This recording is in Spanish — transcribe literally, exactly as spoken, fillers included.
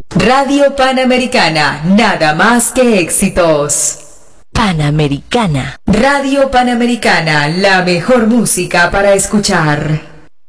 Radio Panamericana, nada más que éxitos. Panamericana. Radio Panamericana, la mejor música para escuchar.